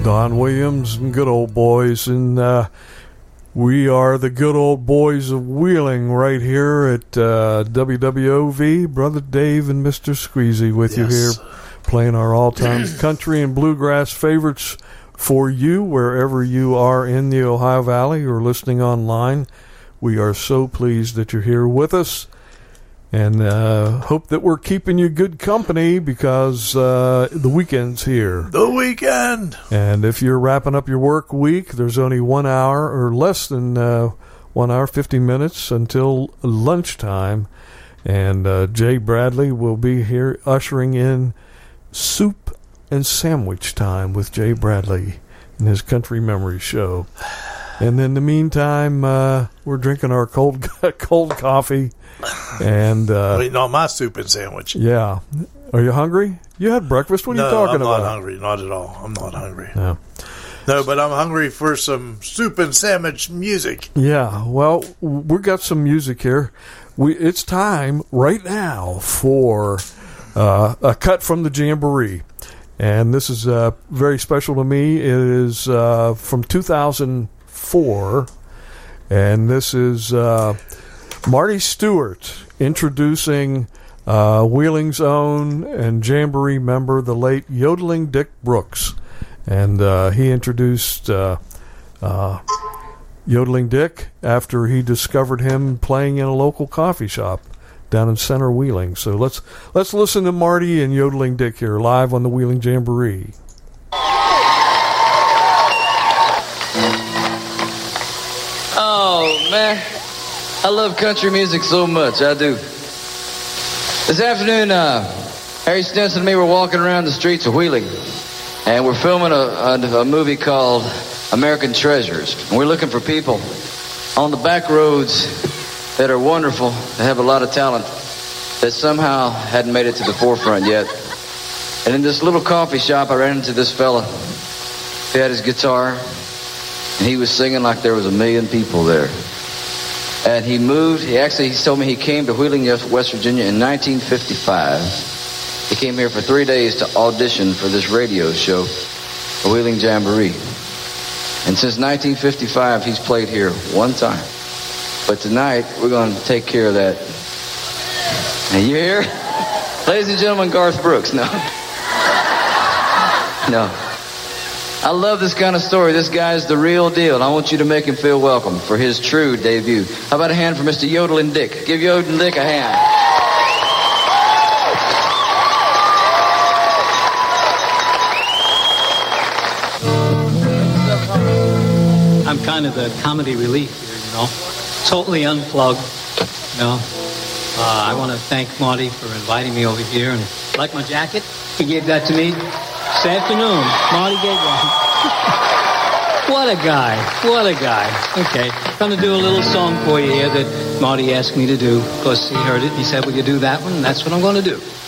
Don Williams and Good Old Boys, and we are the Good Old Boys of Wheeling right here at WWOV. Brother Dave and Mr. Squeezy with you here, playing our all-time country and bluegrass favorites for you wherever you are in the Ohio Valley or listening online. We are so pleased that you're here with us, and hope that we're keeping you good company because the weekend's here. The weekend! And if you're wrapping up your work week, there's only 1 hour or less than 1 hour, 50 minutes until lunchtime. And Jay Bradley will be here ushering in soup and sandwich time with Jay Bradley in his Country Memory Show. And in the meantime, we're drinking our cold coffee. And waiting on my soup and sandwich. Yeah. Are you hungry? You had breakfast? What are you talking about? I'm not hungry. Not at all. I'm not hungry. No. No, but I'm hungry for some soup and sandwich music. Yeah. Well, we've got some music here. It's time right now for a cut from the Jamboree. And this is very special to me. It is from 2004. And this is Marty Stewart introducing Wheeling's own and Jamboree member, the late Yodeling Dick Brooks. And he introduced Yodeling Dick after he discovered him playing in a local coffee shop down in Center Wheeling. So let's listen to Marty and Yodeling Dick here live on the Wheeling Jamboree. Oh, man. I love country music so much. I do. This afternoon, Harry Stinson and me were walking around the streets of Wheeling, and we're filming a movie called American Treasures. And we're looking for people on the back roads that are wonderful, that have a lot of talent, that somehow hadn't made it to the forefront yet. And in this little coffee shop, I ran into this fella. He had his guitar, and he was singing like there was 1 million people there. And he moved. He told me he came to Wheeling, West Virginia in 1955. He came here for 3 days to audition for this radio show, the Wheeling Jamboree. And since 1955, he's played here one time. But tonight, we're going to take care of that. And you hear? Ladies and gentlemen, Garth Brooks. No. No. I love this kind of story. This guy's the real deal, and I want you to make him feel welcome for his true debut. How about a hand for Mr. Yodeling Dick? Give Yodeling Dick a hand. I'm kind of the comedy relief here, you know. Totally unplugged, you know. I want to thank Marty for inviting me over here. And like my jacket, he gave that to me this afternoon. Marty gave that. What a guy. What a guy. Okay, I'm going to do a little song for you here that Marty asked me to do. Of course, he heard it. He said, will you do that one? And that's what I'm going to do.